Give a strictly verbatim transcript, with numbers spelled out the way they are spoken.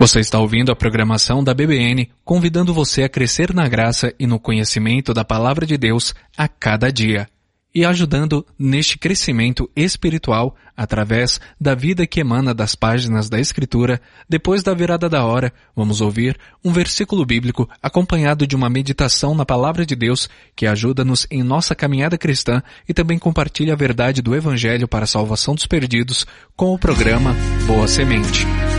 Você está ouvindo a programação da B B N, convidando você a crescer na graça e no conhecimento da Palavra de Deus a cada dia, e ajudando neste crescimento espiritual através da vida que emana das páginas da Escritura. Depois da virada da hora, vamos ouvir um versículo bíblico acompanhado de uma meditação na Palavra de Deus que ajuda-nos em nossa caminhada cristã e também compartilha a verdade do Evangelho para a salvação dos perdidos com o programa Boa Semente.